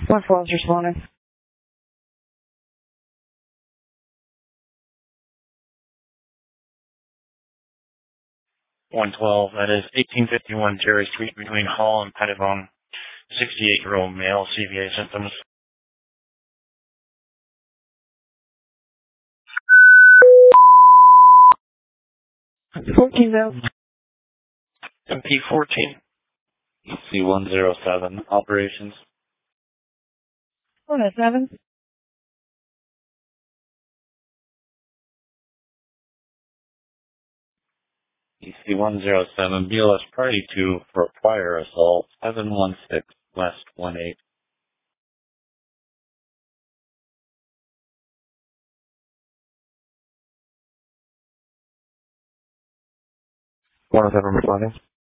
112's responding. 112, that is 1851 Jerry Street between Hall and Pettibone. 68-year-old male, CVA symptoms. $14,000. MP14. C107, operations. 107. EC107, BLS Party 2 for prior assault, 716 West 18. 107 responding.